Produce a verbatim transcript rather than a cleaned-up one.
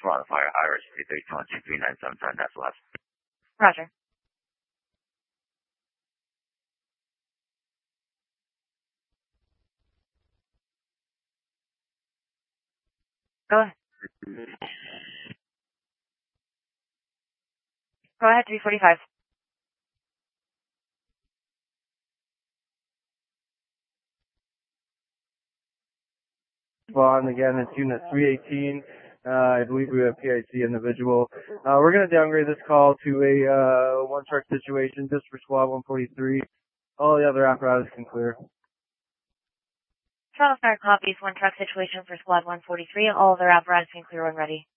Toronto Fire, Irish, three three two one two three nine seven seven, that's last. Roger. Go ahead. Go ahead, three forty-five. Spawn, again, it's unit three eighteen. Uh, I believe we have P I C individual. Uh, we're going to downgrade this call to a uh, one truck situation just for squad one forty-three. All the other apparatus can clear. Toronto Fire copies, one truck situation for squad one forty-three. All other apparatus can clear when ready.